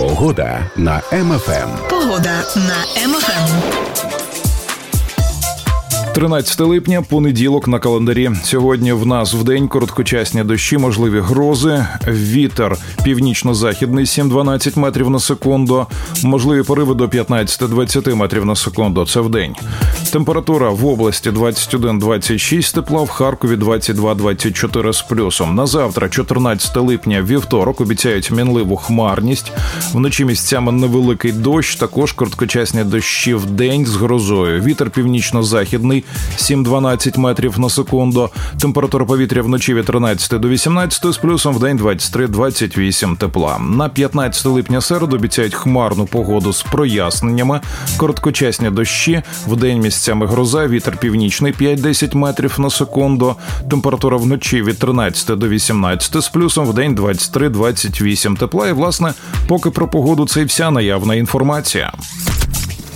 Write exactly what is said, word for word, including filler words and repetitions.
Погода на Ем Еф Ем. Погода на Ем Еф Ем. тринадцяте липня, понеділок на календарі. Сьогодні в нас вдень короткочасні дощі, можливі грози, вітер північно-західний сім-дванадцять метрів на секунду, можливі пориви до п'ятнадцять-двадцять метрів на секунду. Це вдень. Температура в області двадцять один - двадцять шість тепла, в Харкові двадцять два - двадцять чотири з плюсом. На завтра, чотирнадцяте липня, вівторок, обіцяють мінливу хмарність. Вночі місцями невеликий дощ, також короткочасні дощі вдень з грозою. Вітер північно-західний сім-дванадцять метрів на секунду. Температура повітря вночі від тринадцяти до вісімнадцяти з плюсом, вдень двадцять три - двадцять вісім тепла. На п'ятнадцяте липня середу обіцяють хмарну погоду з проясненнями. Короткочасні дощі, вдень місцями гроза, вітер північний п'ять-десять метрів на секунду. Температура вночі від тринадцяти до вісімнадцяти з плюсом, вдень двадцять три - двадцять вісім тепла. І, власне, поки про погоду це і вся наявна інформація.